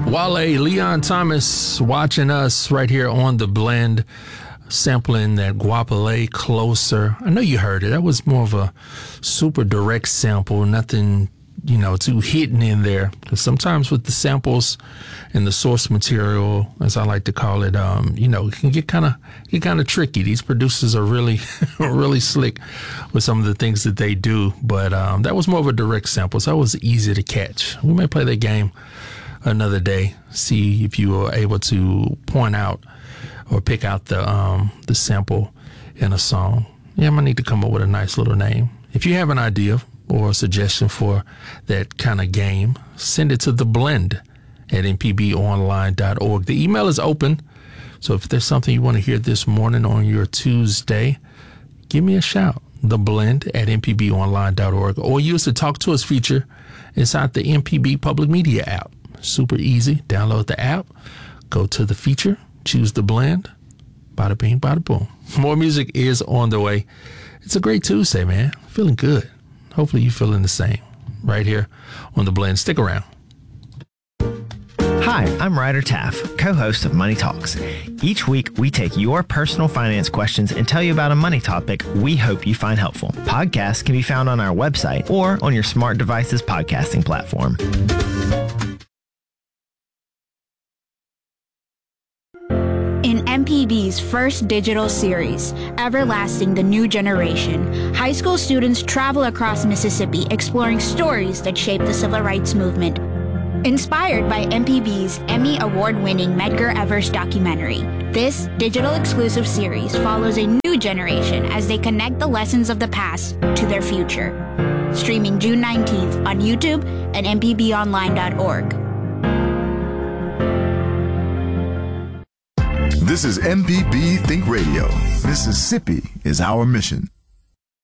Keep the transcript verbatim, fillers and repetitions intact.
Wale, Leon Thomas watching us right here on The Blend, sampling that Guapale Closer. I know you heard it. That was more of a super direct sample, nothing, you know, too hidden in there. Because sometimes with the samples and the source material, as I like to call it, um, you know, it can get kind of get kind of tricky. These producers are really, really slick with some of the things that they do. But um, that was more of a direct sample, so that was easy to catch. We may play that game another day, see if you were able to point out or pick out the um, the sample in a song. Yeah, I might need to come up with a nice little name. If you have an idea or a suggestion for that kind of game, send it to The Blend at m p b online dot org. The email is open, so if there's something you want to hear this morning on your Tuesday, give me a shout. The Blend at m p b online dot org, or use the Talk to Us feature inside the M P B Public Media app. Super easy. Download the app, go to the feature, choose The Blend, bada bing, bada boom. More music is on the way. It's a great Tuesday, man. Feeling good. Hopefully you're feeling the same right here on The Blend. Stick around. Hi, I'm Ryder Taff, co-host of Money Talks. Each week, we take your personal finance questions and tell you about a money topic we hope you find helpful. Podcasts can be found on our website or on your smart device's podcasting platform. In M P B's first digital series, Everlasting the New Generation, high school students travel across Mississippi exploring stories that shaped the civil rights movement. Inspired by M P B's Emmy Award-winning Medgar Evers documentary, this digital exclusive series follows a new generation as they connect the lessons of the past to their future. Streaming June nineteenth on YouTube and m p b online dot org. This is M P B Think Radio. Mississippi is our mission.